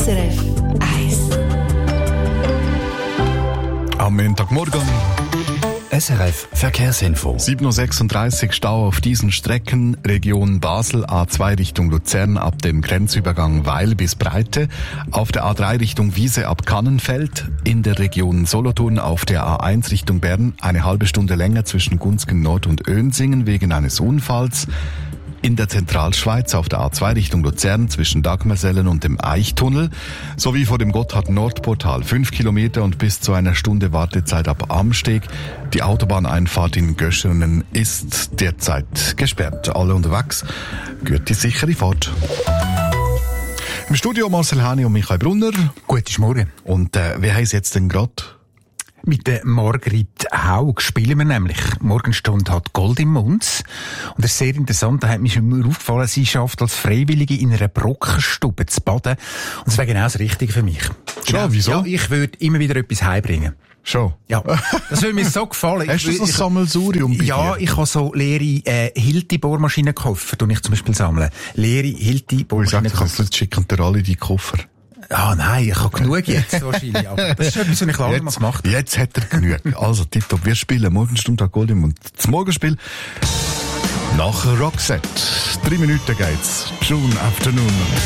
SRF 1. Am Montagmorgen. SRF Verkehrsinfo. 7.36 Uhr Stau auf diesen Strecken. Region Basel, A2 Richtung Luzern ab dem Grenzübergang Weil bis Breite. Auf der A3 Richtung Wiese ab Kannenfeld. In der Region Solothurn auf der A1 Richtung Bern eine halbe Stunde länger zwischen Gunzgen Nord und Önsingen wegen eines Unfalls. In der Zentralschweiz auf der A2 Richtung Luzern zwischen Dagmersellen und dem Eichtunnel sowie vor dem Gotthard-Nord-Portal 5 Kilometer und bis zu einer Stunde Wartezeit ab Amsteg. Die Autobahneinfahrt in Göschenen ist derzeit gesperrt. Alle unterwegs, gehört die sichere Fahrt. Im Studio Marcel Hani und Michael Brunner. Guten Morgen. Und wie heisst jetzt denn gerade? Mit der Margrit Haug spielen wir nämlich. Morgenstunde hat Gold im Mund. Und das ist sehr interessant, da hat mir schon aufgefallen, sie schafft als Freiwillige in einer Brockenstube zu baden. Und das wäre genau das Richtige für mich. Schon, wieso? Ja, ich würde immer wieder etwas heimbringen. Schon? Ja, das würde mir so gefallen. Hast du so ein Sammelsurium bei Ja, dir? ich habe so leere Hilti-Bohrmaschinen gekauft, die ich zum Beispiel sammle. Leere Hilti-Bohrmaschinen gekauft. Ich sage, schicken dir alle die Koffer. Ah, nein, ich habe genug jetzt wahrscheinlich. Aber das ist etwas, was ich lange mal gemacht habe. Jetzt hat er genug. Also, tipptopp, wir spielen Morgenstunde Gold im Mund. Das Morgenspiel nach Roxette. 3 Minuten geht's. June Afternoon.